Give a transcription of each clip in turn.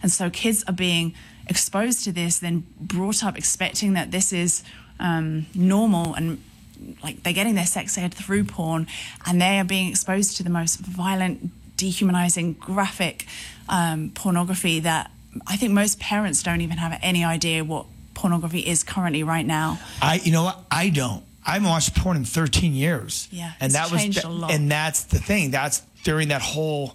And so kids are being exposed to this, then brought up expecting that this is normal, and like they're getting their sex ed through porn, and they are being exposed to the most violent, dehumanizing, graphic pornography that I think most parents don't even have any idea what pornography is currently right now. You know what? I don't. I haven't watched porn in 13 years. Yeah, and it's changed a lot. And that's the thing. That's during that whole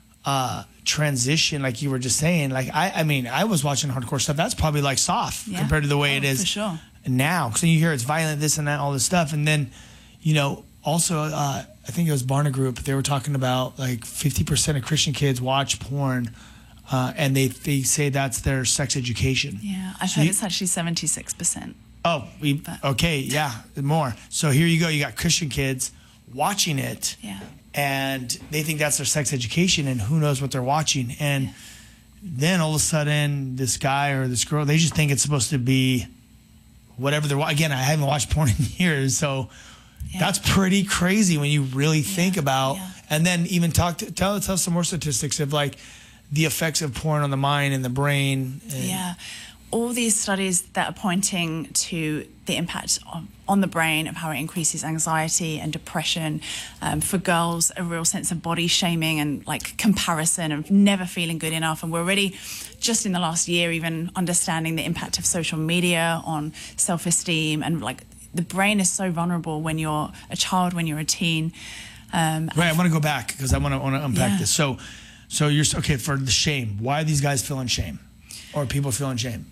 transition, like you were just saying. Like I mean, I was watching hardcore stuff. That's probably like soft compared to the way it is for sure. now. Because you hear it's violent, this and that, all this stuff, and then, you know, also I think it was Barna Group. They were talking about like 50% of Christian kids watch porn. And they say that's their sex education. Yeah, I've heard it's actually 76%. Oh, okay, yeah, more. So here you go. You got Christian kids watching it, and they think that's their sex education, and who knows what they're watching. And then all of a sudden, this guy or this girl, they just think it's supposed to be whatever they're watching. Again, I haven't watched porn in years, so that's pretty crazy when you really think about. And then even tell some more statistics of like the effects of porn on the mind and the brain. And all these studies that are pointing to the impact on the brain of how it increases anxiety and depression. For girls, a real sense of body shaming and like comparison of never feeling good enough. And we're already just in the last year even understanding the impact of social media on self-esteem, and like the brain is so vulnerable when you're a child, when you're a teen. Right, I want to go back because I want to unpack this. So you're okay for the shame. Why are these guys feeling shame, or people feeling shame?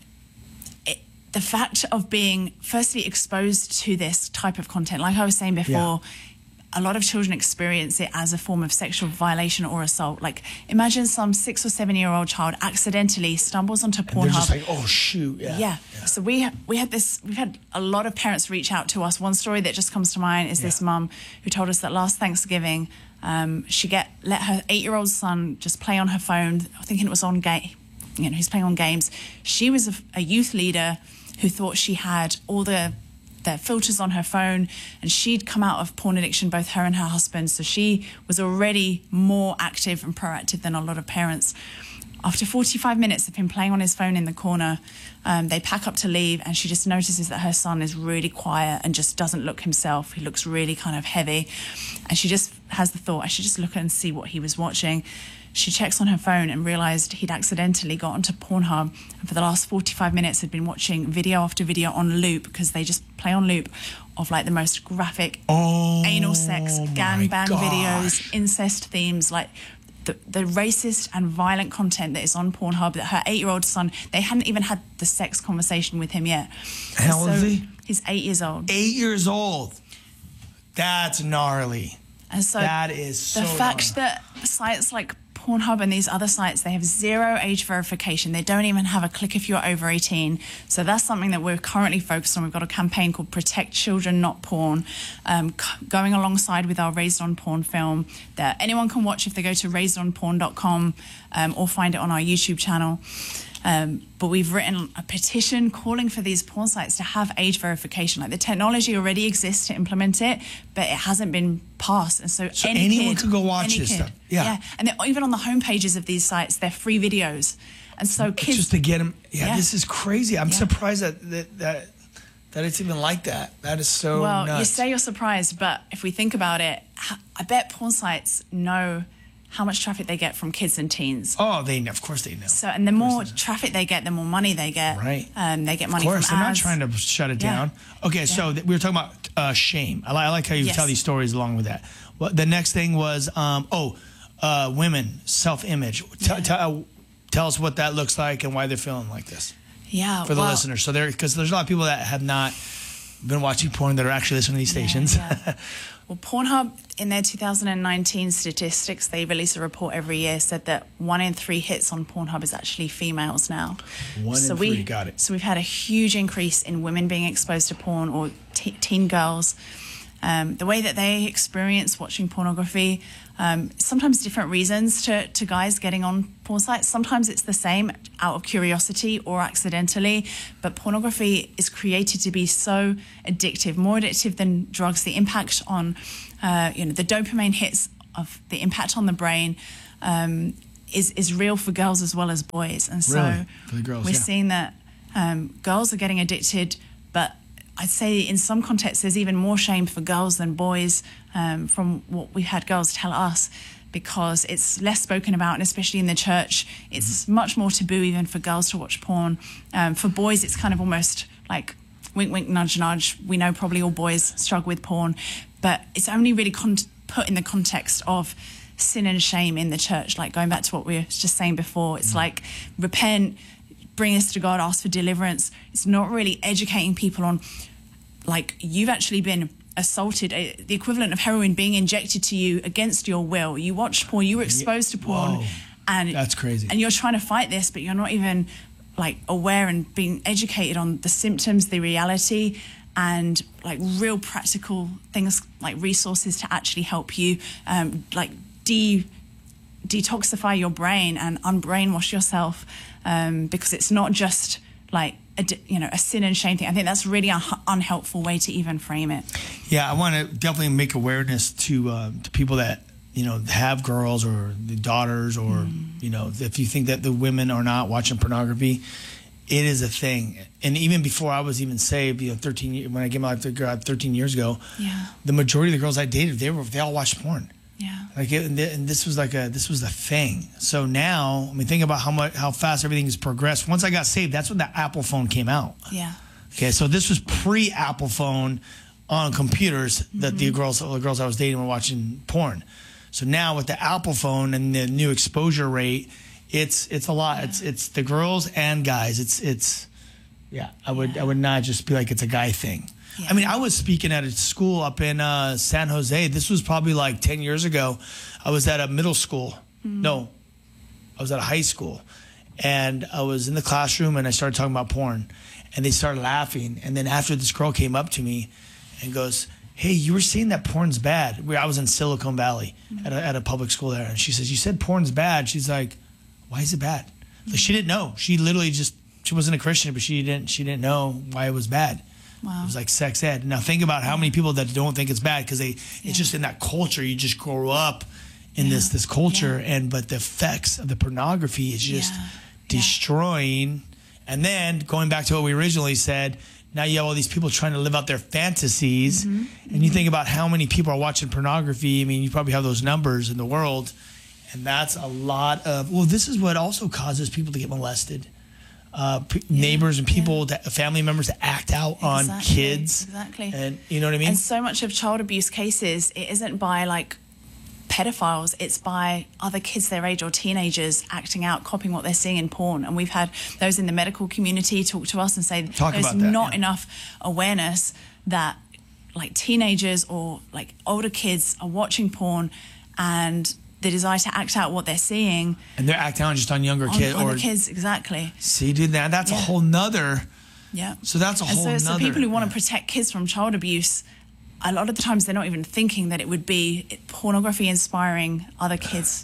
The fact of being firstly exposed to this type of content, like I was saying before, a lot of children experience it as a form of sexual violation or assault. Like imagine some 6 or 7 year old child accidentally stumbles onto Pornhub. They're just like, oh shoot, So we've had a lot of parents reach out to us. One story that just comes to mind is this mum who told us that last Thanksgiving, she let her 8-year-old son just play on her phone, thinking it was on he's playing on games. She was a youth leader who thought she had all the filters on her phone, and she'd come out of porn addiction, both her and her husband. So she was already more active and proactive than a lot of parents. After 45 minutes of him playing on his phone in the corner, they pack up to leave, and she just notices that her son is really quiet and just doesn't look himself. He looks really kind of heavy. And she just has the thought, I should just look and see what he was watching. She checks on her phone and realised he'd accidentally got onto Pornhub, and for the last 45 minutes had been watching video after video on loop, because they just play on loop of like the most graphic anal sex, gangbang videos, incest themes, like the racist and violent content that is on Pornhub. That her 8-year-old son, they hadn't even had the sex conversation with him yet. How old is he? He's 8 years old. 8 years old. That's gnarly. And so that is so the fact that sites like Pornhub and these other sites, they have zero age verification. They don't even have a click if you're over 18. So that's something that we're currently focused on. We've got a campaign called Protect Children Not Porn, going alongside with our Raised on Porn film that anyone can watch if they go to raisedonporn.com or find it on our YouTube channel. But we've written a petition calling for these porn sites to have age verification. Like the technology already exists to implement it, but it hasn't been passed. And so anyone can go watch this stuff. Yeah. And even on the homepages of these sites, they're free videos. And so kids... Just to get them... Yeah, this is crazy. I'm surprised that it's even like that. That is so nuts. Well, you say you're surprised, but if we think about it, I bet porn sites know how much traffic they get from kids and teens. Oh, of course they know. So, and the more traffic they get, the more money they get. Right. They get money from ads. Of course, they're not trying to shut it down. Okay, so we were talking about shame. I like how you tell these stories along with that. Well, the next thing was, women, self-image. Tell us what that looks like and why they're feeling like this. Yeah, for the listeners. So because there's a lot of people that have not been watching porn that are actually listening to these stations. Yeah. Well, Pornhub, in their 2019 statistics, they release a report every year, said that 1 in 3 hits on Pornhub is actually females now. 1 in 3, got it. So we've had a huge increase in women being exposed to porn, or teen girls. The way that they experience watching pornography, sometimes different reasons to guys getting on porn sites. Sometimes it's the same, out of curiosity or accidentally, but pornography is created to be so addictive, more addictive than drugs. The impact on, the dopamine hits of the impact on the brain is real for girls as well as boys. And so really? For the girls, we're seeing that girls are getting addicted, but I'd say in some contexts there's even more shame for girls than boys, from what we had girls tell us, because it's less spoken about, and especially in the church, it's much more taboo even for girls to watch porn. For boys, it's kind of almost like wink, wink, nudge, nudge. We know probably all boys struggle with porn, but it's only really put in the context of sin and shame in the church. Like going back to what we were just saying before, it's like repent, bring us to God, ask for deliverance. It's not really educating people on, like, you've actually been assaulted, the equivalent of heroin being injected to you against your will. You watched porn, you were exposed to porn. Whoa. And that's crazy. And you're trying to fight this, but you're not even like aware and being educated on the symptoms, the reality, and like real practical things, like resources to actually help you like detoxify your brain and unbrainwash yourself, because it's not just like a sin and shame thing. I think that's really an unhelpful way to even frame it. Yeah, I want to definitely make awareness to people that have girls or the daughters, or if you think that the women are not watching pornography, it is a thing. And even before I was even saved, 13 when I gave my life to God 13 years ago, the majority of the girls I dated, they all watched porn. Yeah. And this was the thing. So now, I mean, think about how fast everything has progressed. Once I got saved, that's when the Apple phone came out. Yeah. Okay, so this was pre-Apple phone on computers that the girls I was dating were watching porn. So now with the Apple phone and the new exposure rate, it's a lot. Yeah. It's the girls and guys. I would not just be like it's a guy thing. Yeah. I mean, I was speaking at a school up in San Jose. This was probably like 10 years ago. I was at a middle school. No, I was at a high school. And I was in the classroom and I started talking about porn. And they started laughing. And then after, this girl came up to me and goes, "Hey, you were saying that porn's bad." I was in Silicon Valley at a public school there. And she says, "You said porn's bad." She's like, "Why is it bad?" Like, she didn't know. She literally she wasn't a Christian, but she didn't know why it was bad. Wow. It was like sex ed. Now think about how many people that don't think it's bad because it's just in that culture. You just grow up in this culture, but the effects of the pornography is just destroying. And then going back to what we originally said, now you have all these people trying to live out their fantasies, and you think about how many people are watching pornography. I mean, you probably have those numbers in the world, and that's a lot of. Well, this is what also causes people to get molested. Neighbors and people, family members that act out on kids. Exactly. And you know what I mean? And so much of child abuse cases, it isn't by like pedophiles, it's by other kids their age or teenagers acting out, copying what they're seeing in porn. And we've had those in the medical community talk to us and say there's not enough awareness that like teenagers or like older kids are watching porn, and the desire to act out what they're seeing. And they're acting out just on younger kids. On the kids, exactly. See, dude, that's a whole nother. Yeah. So that's a whole nother. So people who want to protect kids from child abuse, a lot of the times they're not even thinking that it would be pornography inspiring other kids.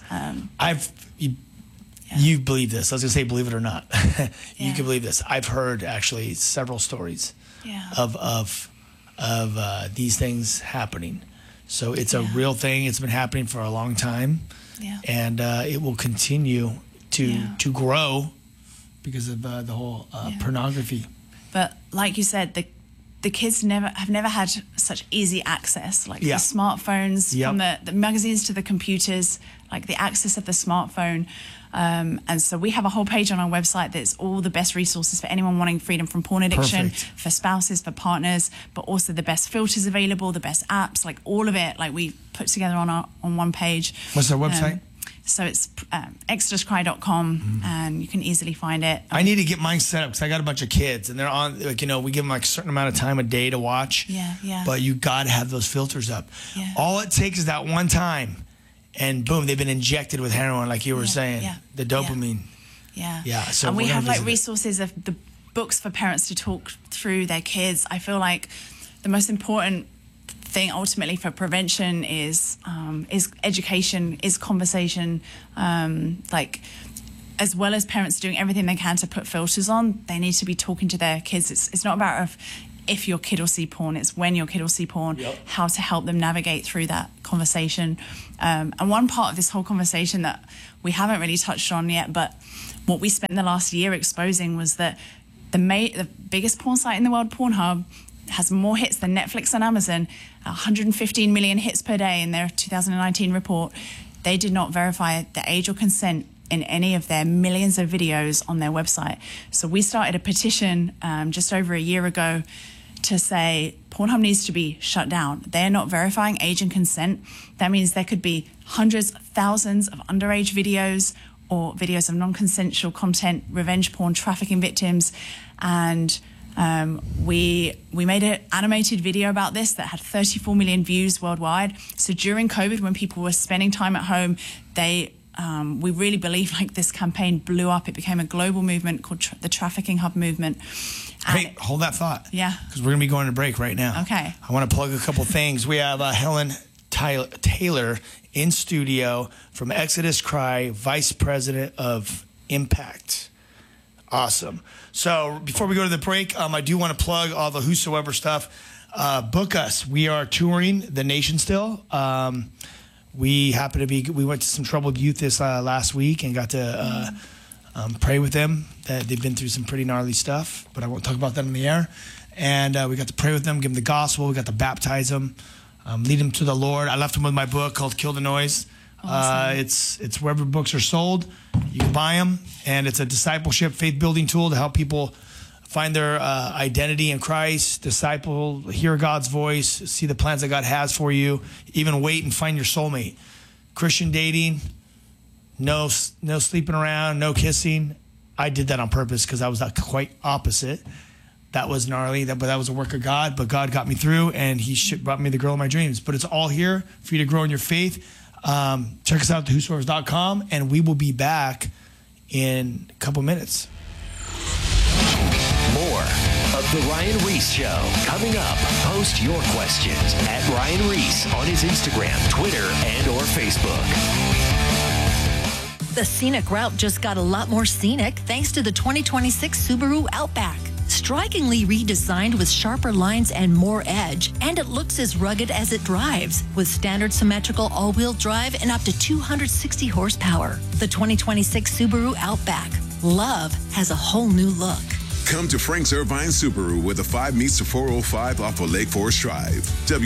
You believe this. I was going to say believe it or not. You can believe this. I've heard actually several stories of these things happening. So it's a real thing. It's been happening for a long time, and it will continue to grow because of the whole pornography. But like you said, the kids have never had such easy access, like the smartphones, from the magazines to the computers, like the access of the smartphone. And so we have a whole page on our website that's all the best resources for anyone wanting freedom from porn addiction, for spouses, for partners, but also the best filters available, the best apps, like all of it, like we put together on one page. What's our website? So it's exoduscry.com, and you can easily find it. I need to get mine set up because I got a bunch of kids, and they're on, we give them like a certain amount of time a day to watch. Yeah. But you got to have those filters up. Yeah. All it takes is that one time, and boom, they've been injected with heroin, like you were saying, the dopamine. Yeah. So and we have like resources of the books for parents to talk through their kids. I feel like the most important thing ultimately for prevention is education, is conversation. Like, as well as parents doing everything they can to put filters on, they need to be talking to their kids. It's not about if your kid will see porn, it's when your kid will see porn, how to help them navigate through that conversation. And one part of this whole conversation that we haven't really touched on yet, but what we spent the last year exposing was that the biggest porn site in the world, Pornhub, has more hits than Netflix and Amazon, 115 million hits per day in their 2019 report. They did not verify the age or consent in any of their millions of videos on their website. So we started a petition just over a year ago to say Pornhub needs to be shut down. They're not verifying age and consent. That means there could be hundreds, thousands of underage videos or videos of non-consensual content, revenge porn, trafficking victims. And we made an animated video about this that had 34 million views worldwide. So during COVID, when people were spending time at home, we really believe like this campaign blew up. It became a global movement called the Trafficking Hub movement. Hey, hold that thought. Yeah. Because we're going to be going to break right now. Okay. I want to plug a couple things. We have Helen Taylor in studio from Exodus Cry, Vice President of Impact. Awesome. So before we go to the break, I do want to plug all the Whosoever stuff. Book us. We are touring the nation still. We happen to be. We went to some troubled youth this last week and got to pray with them. They've been through some pretty gnarly stuff, but I won't talk about that on the air. And we got to pray with them, give them the gospel. We got to baptize them, lead them to the Lord. I left them with my book called Kill the Noise. Awesome. It's wherever books are sold. You can buy them, and it's a discipleship, faith-building tool to help people find their identity in Christ, disciple, hear God's voice, see the plans that God has for you, even wait and find your soulmate. Christian dating, no sleeping around, no kissing. I did that on purpose because I was quite opposite. That was gnarly, but that was a work of God. But God got me through, and He brought me the girl of my dreams. But it's all here for you to grow in your faith. Check us out at whosoevers.com, and we will be back in a couple minutes. More of The Ryan Ries Show coming up. Post your questions at Ryan Ries on his Instagram, Twitter, and or Facebook. The scenic route just got a lot more scenic thanks to the 2026 Subaru Outback. Strikingly redesigned with sharper lines and more edge, and it looks as rugged as it drives, with standard symmetrical all-wheel drive and up to 260 horsepower. The 2026 Subaru Outback. Love has a whole new look. Come to Frank's Irvine Subaru, where the 5 meets the 405 off of Lake Forest Drive.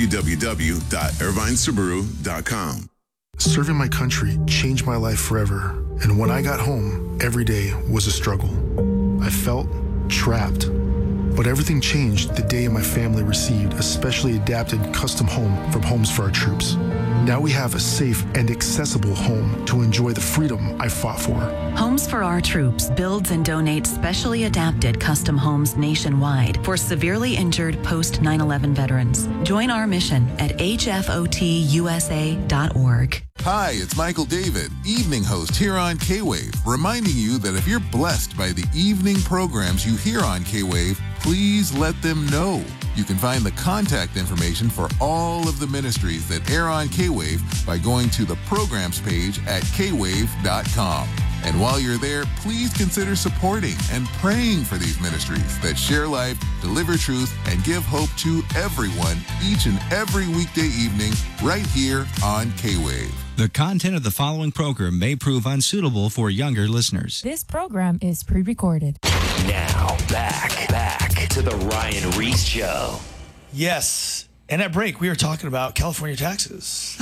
www.irvinesubaru.com. Serving my country changed my life forever. And when I got home, every day was a struggle. I felt trapped. But everything changed the day my family received a specially adapted custom home from Homes for Our Troops. Now we have a safe and accessible home to enjoy the freedom I fought for. Homes for Our Troops builds and donates specially adapted custom homes nationwide for severely injured post 9/11 veterans. Join our mission at hfotusa.org. Hi, it's Michael David, evening host here on K-Wave, reminding you that if you're blessed by the evening programs you hear on K-Wave, please let them know. You can find the contact information for all of the ministries that air on K-Wave by going to the programs page at kwave.com. And while you're there, please consider supporting and praying for these ministries that share life, deliver truth, and give hope to everyone each and every weekday evening right here on K-Wave. The content of the following program may prove unsuitable for younger listeners. This program is pre-recorded. Now, back to the Ryan Ries Show. Yes. And at break, we were talking about California taxes.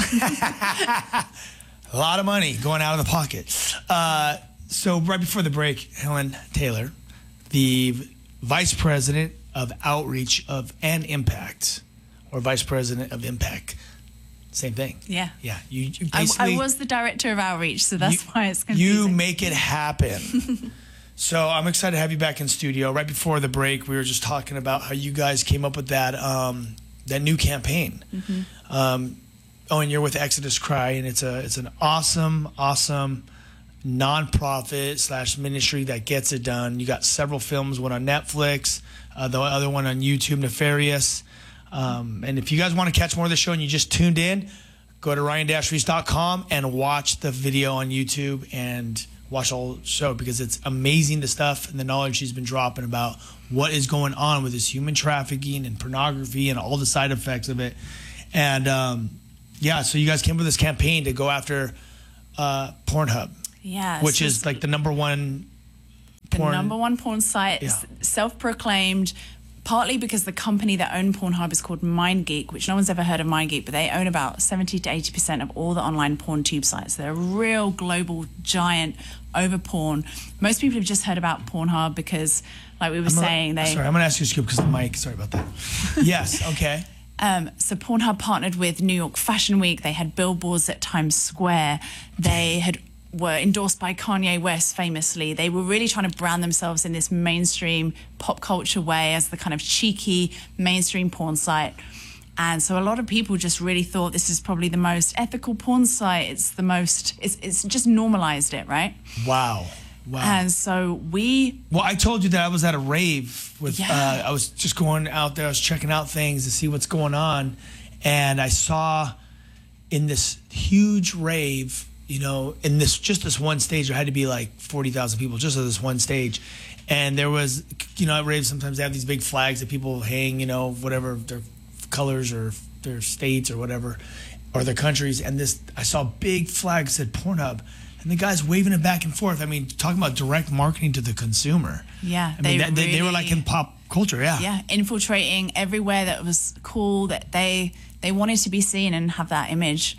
A lot of money going out of the pocket. So right before the break, Helen Taylor, the Vice President of Outreach and Impact, or Vice President of Impact, same thing. Yeah. Yeah. You basically, I was the Director of Outreach, so that's why it's confusing. You make it happen. So I'm excited to have you back in studio. Right before the break, we were just talking about how you guys came up with that new campaign. Mm-hmm. And you're with Exodus Cry, and it's an awesome nonprofit / ministry that gets it done. You got several films, one on Netflix, the other one on YouTube, Nefarious. And if you guys want to catch more of the show and you just tuned in, go to ryan-reese.com and watch the video on YouTube. And watch the whole show because it's amazing, the stuff and the knowledge she's been dropping about what is going on with this human trafficking and pornography and all the side effects of it. And so you guys came up with this campaign to go after Pornhub, which is like the number one porn site. It's self-proclaimed, partly because the company that owned Pornhub is called MindGeek, which no one's ever heard of MindGeek, but they own about 70 to 80% of all the online porn tube sites. They're a real global giant over porn. Most people have just heard about Pornhub because, like we were saying, Sorry, I'm going to ask you to scoop because of the mic. Sorry about that. Yes, okay. So Pornhub partnered with New York Fashion Week. They had billboards at Times Square. They were endorsed by Kanye West famously. They were really trying to brand themselves in this mainstream pop culture way as the kind of cheeky mainstream porn site. And so a lot of people just really thought this is probably the most ethical porn site. It's just normalized it, right? Wow. And so I told you that I was at a rave with, I was just going out there, I was checking out things to see what's going on. And I saw in this huge rave, in this one stage, there had to be like 40,000 people just at this one stage. And there was, at raves, sometimes they have these big flags that people hang, whatever their colors or their states or whatever, or their countries. And I saw a big flag that said Pornhub. And the guy's waving it back and forth. I mean, talking about direct marketing to the consumer. Yeah. They were like in pop culture, Yeah, infiltrating everywhere that was cool, that they wanted to be seen and have that image.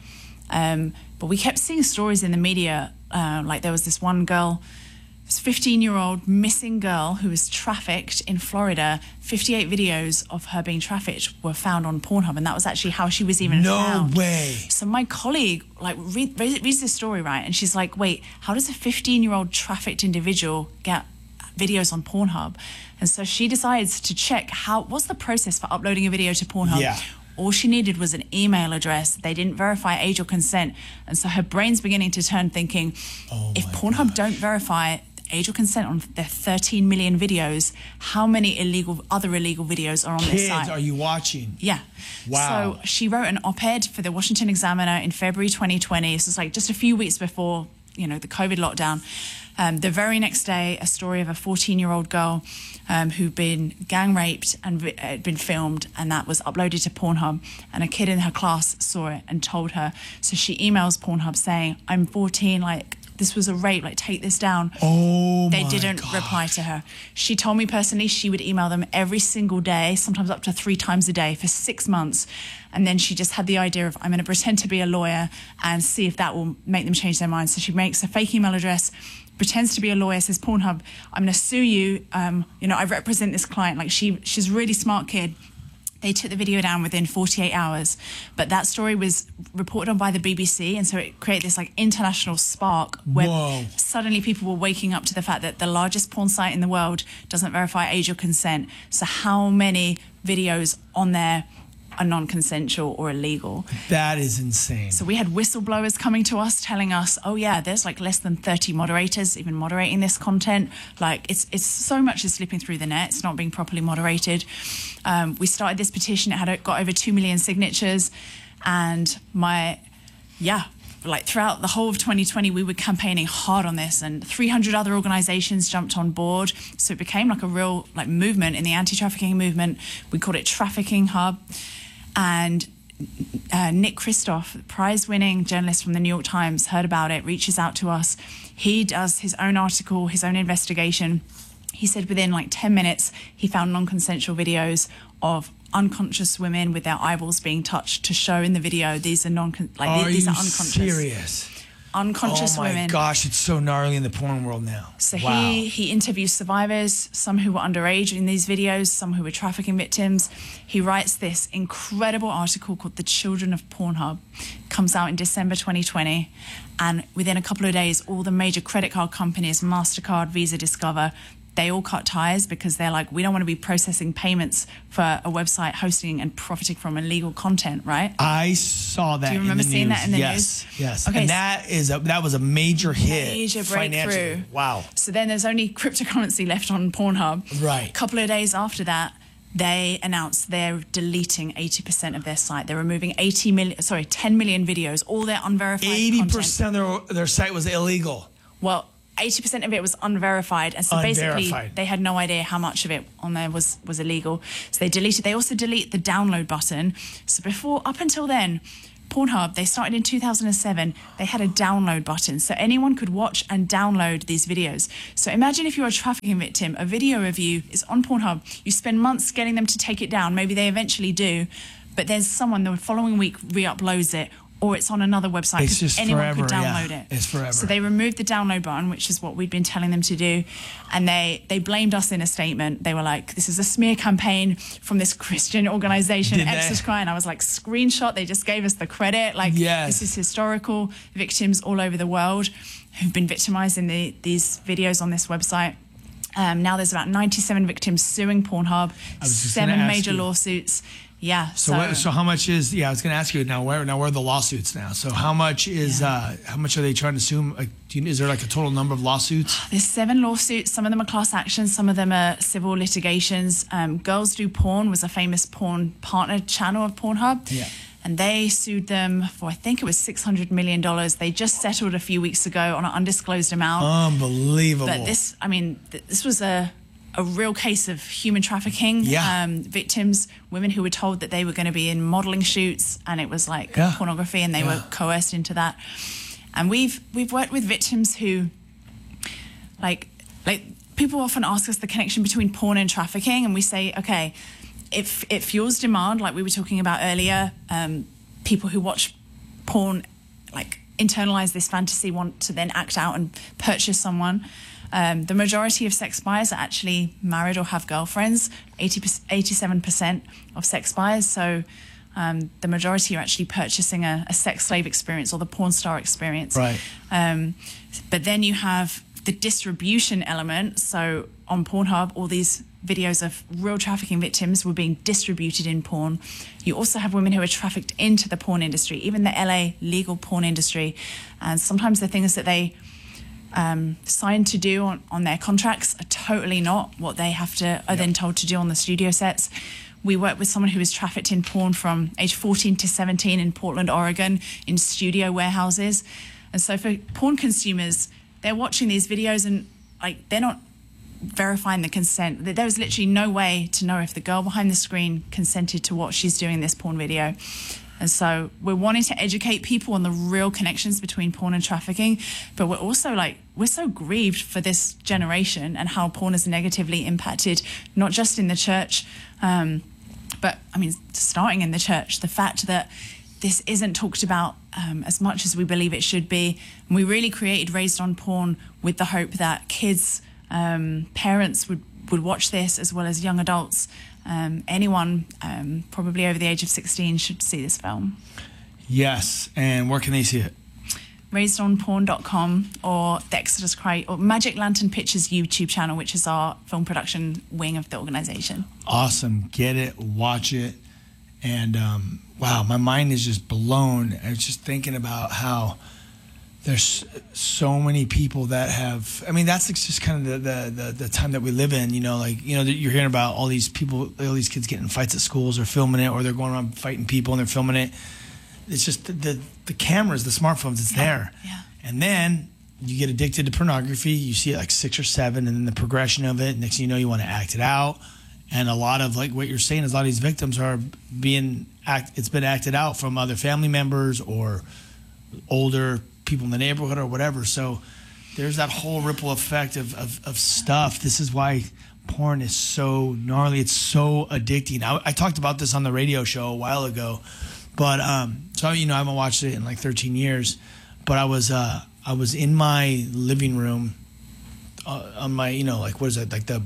But we kept seeing stories in the media, like there was this one girl, this 15-year-old missing girl who was trafficked in Florida. 58 videos of her being trafficked were found on Pornhub, and that was actually how she was even found. No way. So my colleague reads this story, right, and she's like, wait, how does a 15-year-old trafficked individual get videos on Pornhub? And so she decides to check what's the process for uploading a video to Pornhub. Yeah. All she needed was an email address. They didn't verify age or consent. And so her brain's beginning to turn, thinking, if Pornhub don't verify age or consent on their 13 million videos, how many other illegal videos are on this site? Kids, are you watching? Yeah. Wow. So she wrote an op-ed for the Washington Examiner in February 2020. So it's like just a few weeks before, the COVID lockdown. The very next day, a story of a 14-year-old girl who'd been gang raped and had been filmed, and that was uploaded to Pornhub. And a kid in her class saw it and told her. So she emails Pornhub saying, I'm 14, this was a rape, take this down. They didn't reply to her. She told me personally she would email them every single day, sometimes up to 3 times a day for 6 months. And then she just had the idea of, I'm going to pretend to be a lawyer and see if that will make them change their minds. So she makes a fake email address, pretends to be a lawyer, says, Pornhub, I'm going to sue you. I represent this client. She's a really smart kid. They took the video down within 48 hours. But that story was reported on by the BBC, and so it created this international spark where suddenly people were waking up to the fact that the largest porn site in the world doesn't verify age or consent. So how many videos on there are non-consensual or illegal? That is insane. So we had whistleblowers coming to us telling us, there's less than 30 moderators even moderating this content. It's so much is slipping through the net. It's not being properly moderated. We started this petition. It had got over 2 million signatures. And throughout the whole of 2020, we were campaigning hard on this, and 300 other organizations jumped on board. So it became a real movement in the anti-trafficking movement. We called it Trafficking Hub. And Nick Kristof, prize-winning journalist from the New York Times, heard about it, reaches out to us. He does his own article, his own investigation. He said within 10 minutes, he found non-consensual videos of unconscious women with their eyeballs being touched to show in the video these are these are unconscious. Serious? Unconscious women. Oh my gosh, it's so gnarly in the porn world now. So he interviews survivors, some who were underage in these videos, some who were trafficking victims. He writes this incredible article called The Children of Pornhub. Comes out in December 2020. And within a couple of days, all the major credit card companies, MasterCard, Visa, Discover, they all cut ties because they're we don't want to be processing payments for a website hosting and profiting from illegal content, right? I saw that. Do you remember seeing that in the news? Yes. Okay, and that was a major hit. Major breakthrough. Wow. So then there's only cryptocurrency left on Pornhub. Right. A couple of days after that, they announced they're deleting 80% of their site. They're removing 10 million videos, all their unverified 80% of their site was illegal. Well, 80% of it was unverified, and so basically they had no idea how much of it on there was illegal. So they also delete the download button. So up until then, Pornhub, they started in 2007, they had a download button, so anyone could watch and download these videos. So imagine if you're a trafficking victim, a video of you is on Pornhub, you spend months getting them to take it down, maybe they eventually do, but there's someone the following week re-uploads it, or it's on another website because anyone forever, could download it. It's forever. So they removed the download button, which is what we'd been telling them to do. And they blamed us in a statement. They were like, this is a smear campaign from this Christian organization, Exodus Cry. And I was like, screenshot, they just gave us the credit. Like, this is historical. Victims all over the world who've been victimized in these videos on this website. Now there's about 97 victims suing Pornhub, 7 major lawsuits. Yeah. So how much is? Yeah, I was going to ask you now. Where are the lawsuits now? So how much is? How much are they trying to sue? Is there like a total number of lawsuits? There's 7 lawsuits. Some of them are class actions. Some of them are civil litigations. Girls Do Porn was a famous porn partner channel of Pornhub. Yeah. And they sued them for, I think it was $600 million. They just settled a few weeks ago on an undisclosed amount. Unbelievable. But this was a real case of human trafficking. Victims, women who were told that they were going to be in modeling shoots, and it was like pornography, and they were coerced into that. And we've worked with victims who, like people often ask us the connection between porn and trafficking, and we say, okay, if it fuels demand, like we were talking about earlier, people who watch porn, like internalize this fantasy, want to then act out and purchase someone. The majority of sex buyers are actually married or have girlfriends, 87% of sex buyers. So the majority are actually purchasing a sex slave experience or the porn star experience. Right. But then you have the distribution element. So on Pornhub, all these videos of real trafficking victims were being distributed in porn. You also have women who are trafficked into the porn industry, even the LA legal porn industry. And sometimes the things that they signed to do on their contracts are totally not what they are then told to do on the studio sets. We work with someone who was trafficked in porn from age 14 to 17 in Portland, Oregon, in studio warehouses. And so for porn consumers, they're watching these videos and they're not verifying the consent. There was literally no way to know if the girl behind the screen consented to what she's doing in this porn video. And so we're wanting to educate people on the real connections between porn and trafficking, but we're also we're so grieved for this generation and how porn has negatively impacted not just in the church, but I mean, starting in the church, the fact that this isn't talked about as much as we believe it should be. And we really created Raised on Porn with the hope that kids, parents would watch this, as well as young adults. Anyone probably over the age of 16 should see this film. Yes. And where can they see it? RaisedOnPorn.com or the Exodus Cry or Magic Lantern Pictures YouTube channel, which is our film production wing of the organization. Awesome. Get it, watch it. And wow, my mind is just blown. I was just thinking about how there's so many people that have, I mean, that's just kind of the time that we live in, you're hearing about all these people, all these kids getting in fights at schools or filming it, or they're going around fighting people and they're filming it. It's just the cameras, the smartphones, it's there. Yeah. And then you get addicted to pornography. You see it like 6 or 7, and then the progression of it. Next thing you know, you want to act it out. And a lot of, like what you're saying, is a lot of these victims are it's been acted out from other family members or older people in the neighborhood or whatever. So there's that whole ripple effect of stuff. This is why porn is so gnarly. It's so addicting. I talked about this on the radio show a while ago, but so I haven't watched it in like 13 years. But I was in my living room on my what is it, like the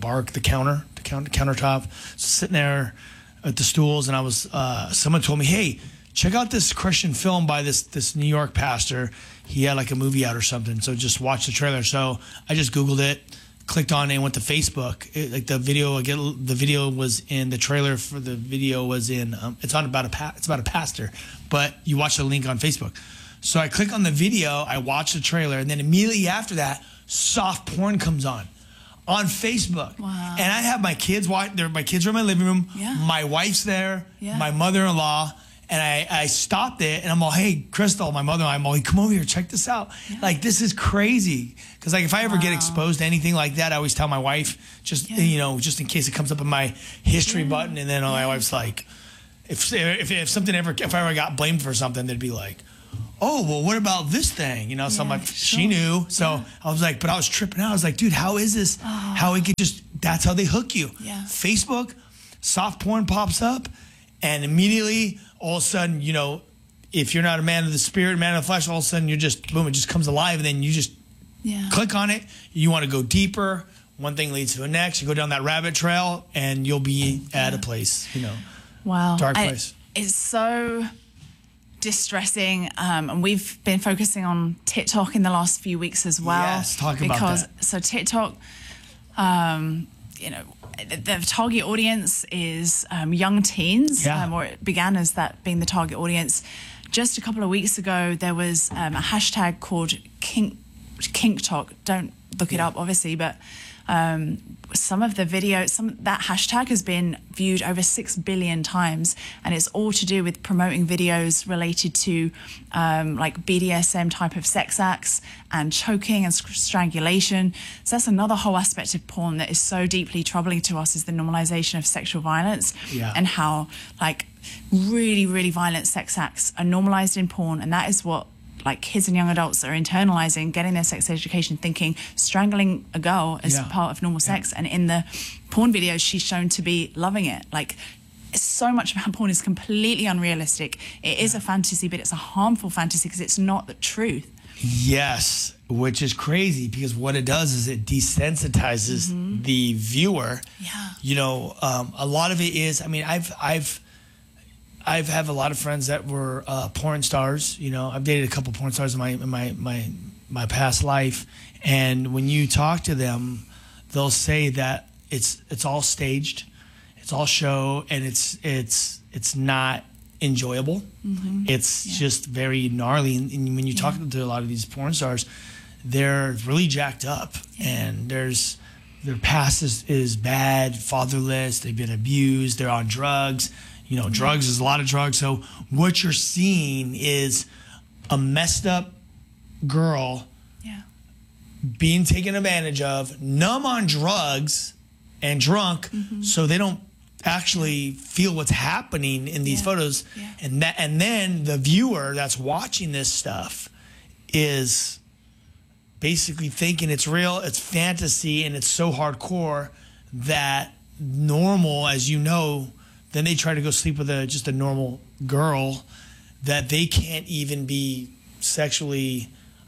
countertop, sitting there at the stools, and I was someone told me, hey, check out this Christian film by this New York pastor. He had like a movie out or something, so just watch the trailer. So I just Googled it, clicked on it, and went to Facebook. The video was in the trailer for the video was in. It's about a pastor, but you watch the link on Facebook. So I click on the video, I watch the trailer, and then immediately after that, soft porn comes on Facebook. Wow. And I have my kids watch. My kids are in my living room. Yeah. My wife's there. Yeah. My mother-in-law. And I stopped it, and I'm all, hey, Crystal, my mother-in-law, I'm all, come over here, check this out. Yeah. Like, this is crazy. Because, like, if I ever get exposed to anything like that, I always tell my wife, just, you know, just in case it comes up in my history button. And then my wife's like, if I ever got blamed for something, they'd be like, oh, well, what about this thing? You know, so I'm like, she knew. So I was like, but I was tripping out. I was like, dude, how is this? How it could just, that's how they hook you. Yeah. Facebook, soft porn pops up, and immediately, all of a sudden, you know, if you're not a man of the spirit, man of the flesh, all of a sudden you're just, boom, it just comes alive, and then you just click on it. You want to go deeper. One thing leads to the next. You go down that rabbit trail, and you'll be at a place, you know. Wow. Dark place. It's so distressing, and we've been focusing on TikTok in the last few weeks as well. Yes, talk about that. So TikTok, you know, the target audience is young teens, or it began as that being the target audience. Just a couple of weeks ago, there was a hashtag called KinkTok. Don't look it up, obviously, but some of the videos, that hashtag has been viewed over 6 billion times, and it's all to do with promoting videos related to like BDSM type of sex acts and choking and strangulation. So that's another whole aspect of porn that is so deeply troubling to us, is the normalization of sexual violence, and how like really, really violent sex acts are normalized in porn, and that is what like kids and young adults are internalizing, getting their sex education, thinking strangling a girl is part of normal sex. And in the porn videos, she's shown to be loving it. Like, so much about porn is completely unrealistic. It is a fantasy, but it's a harmful fantasy because it's not the truth. Yes, which is crazy, because what it does is it desensitizes the viewer. Yeah. You know, a lot of it is, I mean, I've have a lot of friends that were porn stars. You know, I've dated a couple porn stars in my past life, and when you talk to them, they'll say that it's all staged, it's all show, and it's not enjoyable. It's just very gnarly. And when you talk to a lot of these porn stars, they're really jacked up, and their past is bad, fatherless, they've been abused, they're on drugs. You know, drugs is a lot of drugs. So what you're seeing is a messed up girl being taken advantage of, numb on drugs and drunk, so they don't actually feel what's happening in these photos. And then the viewer that's watching this stuff is basically thinking it's real, it's fantasy, and it's so hardcore that normal, as you know, then they try to go sleep with just a normal girl, that they can't even be sexually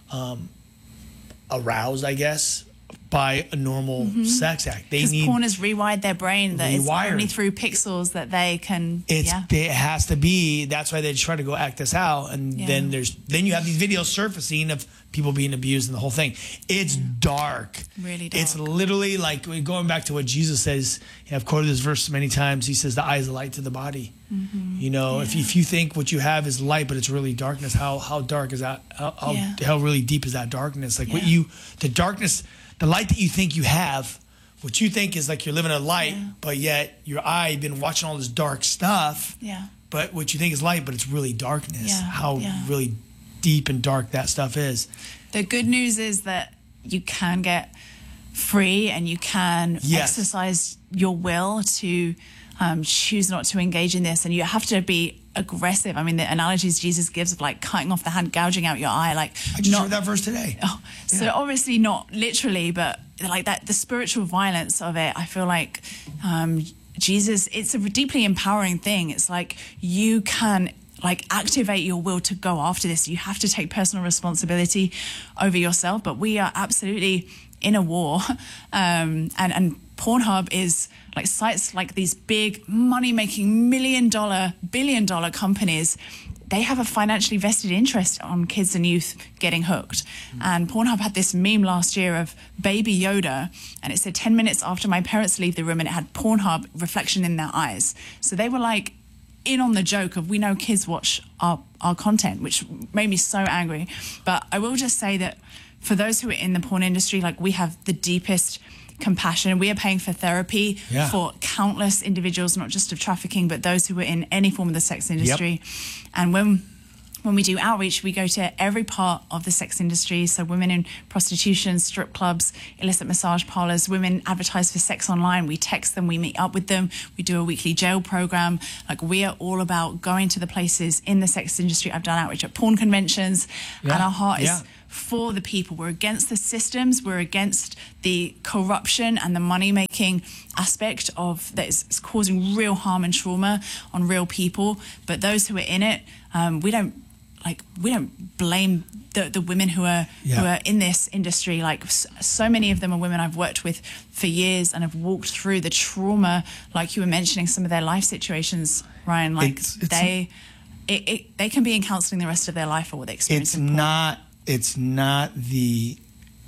aroused, I guess, by a normal sex act. Because porn has rewired their brain that it's only through pixels that they can. It has to be. That's why they try to go act this out, and then you have these videos surfacing of people being abused and the whole thing. It's dark. Really dark. It's literally like going back to what Jesus says. I've quoted this verse many times. He says, "The eye is the light to the body." You know, if you think what you have is light, but it's really darkness, how dark is that? How really deep is that darkness? Like the darkness. The light that you think you have, what you think is like you're living a light, but yet your eye been watching all this dark stuff. But what you think is light, but it's really darkness. How really deep and dark that stuff is. The good news is that you can get free, and you can exercise your will to choose not to engage in this, and you have to be aggressive. I mean, the analogies Jesus gives of like cutting off the hand, gouging out your eye, like I just heard that verse today. So obviously not literally, but like that, the spiritual violence of it, I feel like Jesus, it's a deeply empowering thing. It's like you can like activate your will to go after this. You have to take personal responsibility over yourself, but we are absolutely in a war, and Pornhub is like sites like these big money-making billion-dollar companies. They have a financially vested interest on kids and youth getting hooked. And Pornhub had this meme last year of Baby Yoda, and it said 10 minutes after my parents leave the room, and it had Pornhub reflection in their eyes. So they were like in on the joke of, we know kids watch our content, which made me so angry. But I will just say that for those who are in the porn industry, like we have the deepest compassion. We are paying for therapy for countless individuals, not just of trafficking, but those who are in any form of the sex industry. And when we do outreach, we go to every part of the sex industry. So women in prostitution, strip clubs, illicit massage parlors, women advertise for sex online. We text them, we meet up with them. We do a weekly jail program. Like, we are all about going to the places in the sex industry. I've done outreach at porn conventions, and our heart is for the people. We're against the systems. We're against the corruption and the money-making aspect of that is causing real harm and trauma on real people. But those who are in it, we don't blame the women who are in this industry. Like, so many of them are women I've worked with for years and have walked through the trauma, like you were mentioning, some of their life situations, Ryan. Like, they can be in counseling the rest of their life for what they experience. It's not the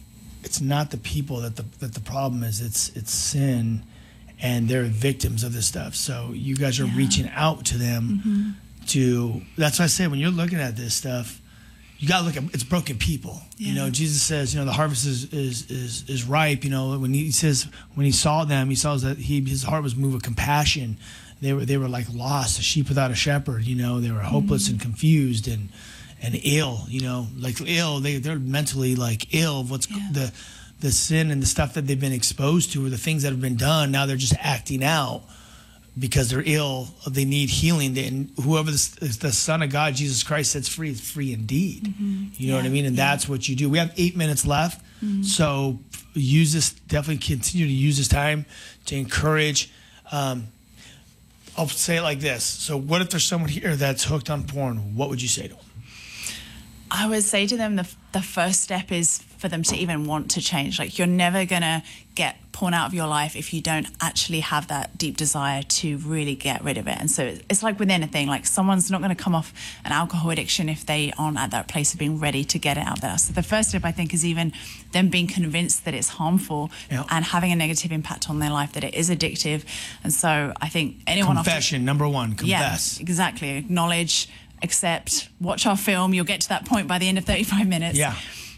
people that the problem is. It's sin, and they're victims of this stuff. So you guys are reaching out to them. That's why I say, when you're looking at this stuff, you gotta look at it's broken people. You know, Jesus says, the harvest is ripe. When he says, when he saw them, he saw that his heart was moved with compassion. They were like lost, a sheep without a shepherd. They were hopeless and confused and ill. Like ill. They're mentally like ill of what's the sin and the stuff that they've been exposed to, or the things that have been done. Now they're just acting out because they're ill. They need healing. And whoever the Son of God, Jesus Christ, sets free is free indeed. You know what I mean? And that's what you do. We have 8 minutes left. So use this, definitely continue to use this time to encourage. I'll say it like this. So what if there's someone here that's hooked on porn? What would you say to them? I would say to them the first step is for them to even want to change. Like, you're never going to get porn out of your life if you don't actually have that deep desire to really get rid of it. And so it's like with anything, like, someone's not going to come off an alcohol addiction if they aren't at that place of being ready to get it out there. So the first step, I think, is even them being convinced that it's harmful and having a negative impact on their life, that it is addictive. And so I think anyone... Confession, number one, confess. Yeah, exactly. Acknowledge, accept, watch our film. You'll get to that point by the end of 35 minutes. Yeah.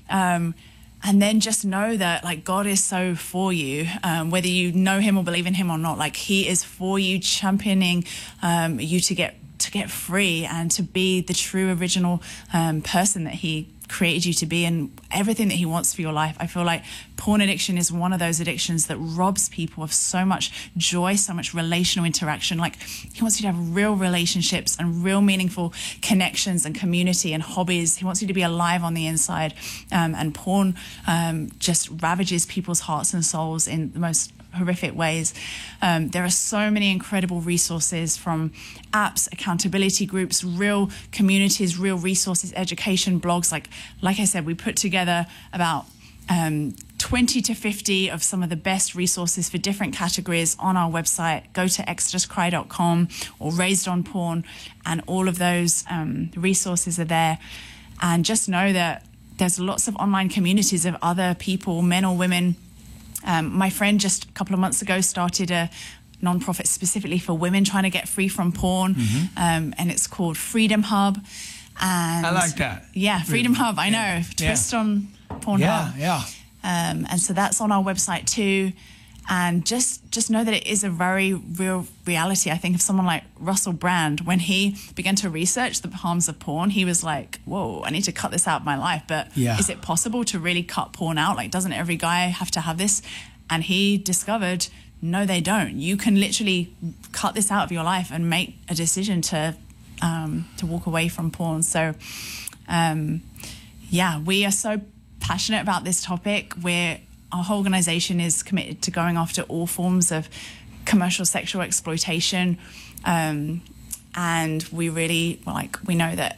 And then just know that, like, God is so for you, whether you know him or believe in him or not. Like, he is for you, championing you to get free and to be the true original person that he created you to be, and everything that he wants for your life. I feel like porn addiction is one of those addictions that robs people of so much joy, so much relational interaction. Like, he wants you to have real relationships and real meaningful connections and community and hobbies. He wants you to be alive on the inside, and porn just ravages people's hearts and souls in the most horrific ways. There are so many incredible resources, from apps, accountability groups, real communities, real resources, education, blogs. Like I said, we put together about 20 to 50 of some of the best resources for different categories on our website. Go to exoduscry.com or Raised on Porn, and all of those resources are there. And just know that there's lots of online communities of other people, men or women. My friend just a couple of months ago started a nonprofit specifically for women trying to get free from porn, and it's called Freedom Hub. And I like that. Yeah, Freedom Hub. I know. Twist on Pornhub. Yeah. And so that's on our website too. And just know that it is a very real reality. I think of someone like Russell Brand, when he began to research the harms of porn, he was like, whoa, I need to cut this out of my life. But is it possible to really cut porn out? Like, doesn't every guy have to have this? And he discovered, no, they don't. You can literally cut this out of your life and make a decision to walk away from porn. So, we are so passionate about this topic. Our whole organization is committed to going after all forms of commercial sexual exploitation. And we really, we know that,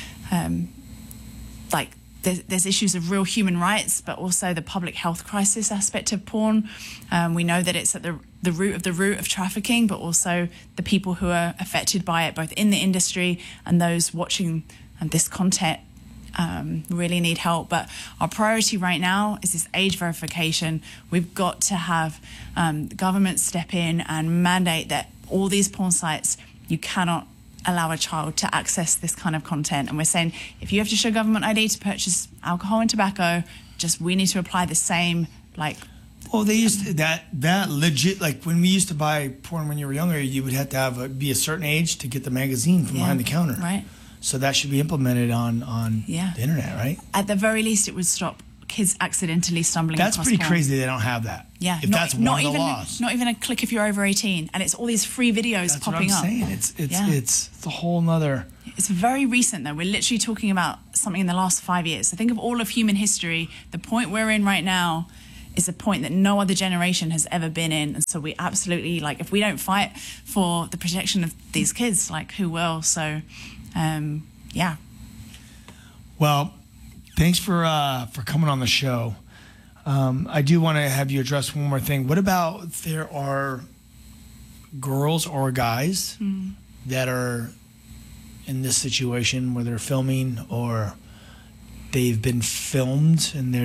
there's issues of real human rights, but also the public health crisis aspect of porn. We know that it's at the root of trafficking, but also the people who are affected by it, both in the industry and those watching this content, really need help. But our priority right now is this age verification. We've got to have government step in and mandate that all these porn sites, you cannot allow a child to access this kind of content. And we're saying, if you have to show government ID to purchase alcohol and tobacco, we need to apply the same Well, they used to, that legit, like when we used to buy porn when you were younger, you would have to be a certain age to get the magazine from behind the counter. Right. So that should be implemented on the internet, right? At the very least, it would stop kids accidentally stumbling across That's pretty porn. crazy they don't have that. Yeah. If that's one of the laws. Not even a click if you're over 18. And it's all these free videos popping up. That's what I'm saying. It's a whole nother... It's very recent, though. We're literally talking about something in the last 5 years. So think of all of human history. The point we're in right now is a point that no other generation has ever been in. And so we absolutely, like, if we don't fight for the protection of these kids, like, who will? So, yeah. Well, thanks for coming on the show. I do want to have you address one more thing. What about if there are girls or guys that are in this situation where they're filming or they've been filmed and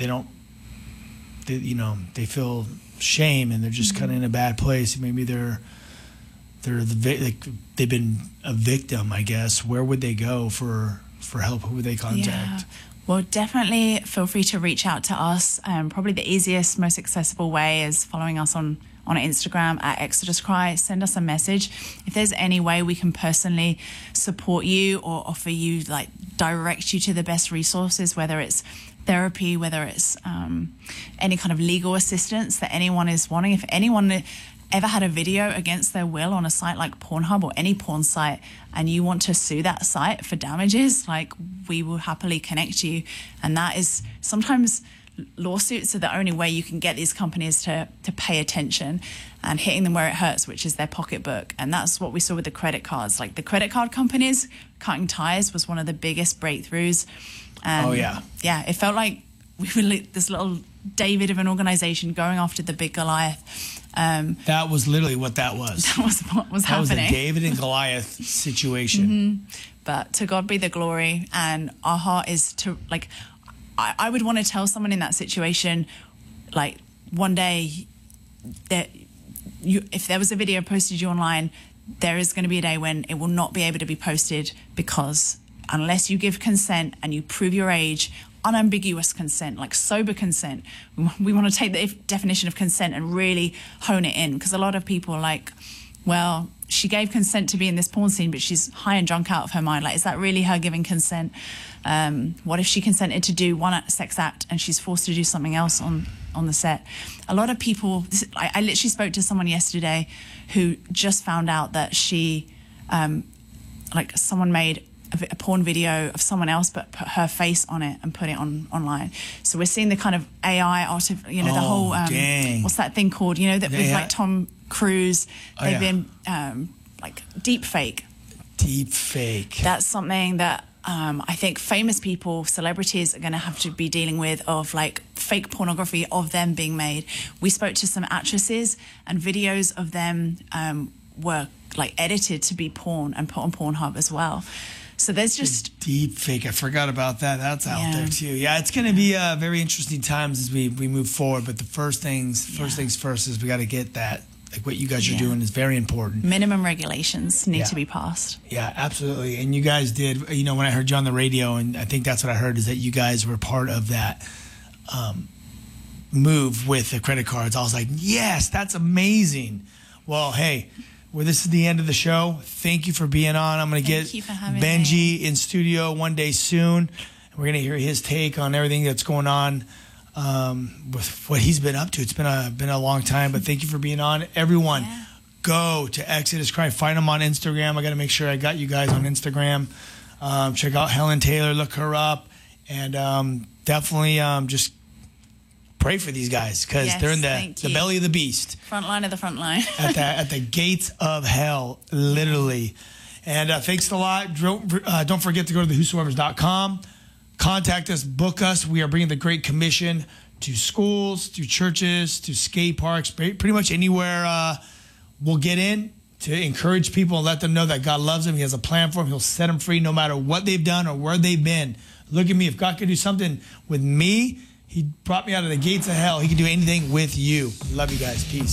they feel shame and they're just kind of in a bad place. Maybe they've been a victim, I guess. Where would they go for help? Who would they contact? Yeah. Well, definitely feel free to reach out to us. Probably the easiest, most accessible way is following us on Instagram at Exodus Cry. Send us a message. If there's any way we can personally support you or offer you, like, direct you to the best resources, whether it's therapy, whether it's any kind of legal assistance that anyone is wanting. If anyone ever had a video against their will on a site like Pornhub or any porn site and you want to sue that site for damages, like, we will happily connect you. And that is sometimes lawsuits are the only way you can get these companies to pay attention and hitting them where it hurts, which is their pocketbook. And that's what we saw with the credit cards. Like, the credit card companies cutting ties was one of the biggest breakthroughs. And yeah, it felt like we were this little David of an organization going after the big Goliath. That was literally what that was. That was what was happening. That was a David and Goliath situation. But to God be the glory. And our heart is to, like, I would want to tell someone in that situation, like, one day that if there was a video posted you online, there is going to be a day when it will not be able to be posted, because unless you give consent and you prove your age, unambiguous consent, like sober consent, we want to take the definition of consent and really hone it in, because a lot of people are like, well, she gave consent to be in this porn scene, but she's high and drunk out of her mind. Like, is that really her giving consent? What if she consented to do one sex act and she's forced to do something else on the set? A lot of people, I literally spoke to someone yesterday who just found out that she, someone made a porn video of someone else but put her face on it and put it online. So we're seeing the kind of AI, the whole, what's that thing called? You know, that with like Tom Cruise, they've been deep fake. Deep fake. That's something that I think famous people, celebrities, are going to have to be dealing with, of like fake pornography of them being made. We spoke to some actresses and videos of them were like edited to be porn and put on Pornhub as well. So there's just deep fake. I forgot about that. That's out there too. Yeah, it's going to be very interesting times as we move forward. But the first things first is we got to get that. Like what you guys are doing is very important. Minimum regulations need to be passed. Yeah, absolutely. And you guys did. You know, when I heard you on the radio, and I think that's what I heard, is that you guys were part of that move with the credit cards. I was like, yes, that's amazing. Well, hey. Well, this is the end of the show. Thank you for being on. I'm going to get Benji in studio one day soon. We're going to hear his take on everything that's going on with what he's been up to. It's been a long time, but thank you for being on. Everyone, go to Exodus Cry. Find them on Instagram. I got to make sure I got you guys on Instagram. Check out Helen Taylor. Look her up. And definitely just pray for these guys, because they're in the belly of the beast. Front line of the front line. at the gates of hell, literally. And thanks a lot. Don't forget to go to thewhosoevers.com. Contact us, book us. We are bringing the Great Commission to schools, to churches, to skate parks, pretty much anywhere we'll get in to encourage people and let them know that God loves them. He has a plan for them. He'll set them free no matter what they've done or where they've been. Look at me. If God could do something with me, He brought me out of the gates of hell. He can do anything with you. Love you guys. Peace.